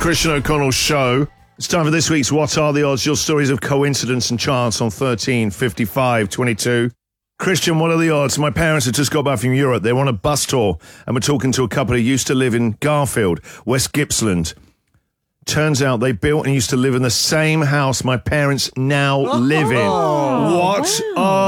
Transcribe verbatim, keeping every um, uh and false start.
Christian O'Connell's show. It's time for this week's What Are the Odds? Your stories of coincidence and chance on thirteen fifty-five twenty-two. Christian, what are the odds? My parents have just got back from Europe. They were on a bus tour, and we're talking to a couple who used to live in Garfield, West Gippsland. Turns out they built and used to live in the same house my parents now live in. Oh, what wow. are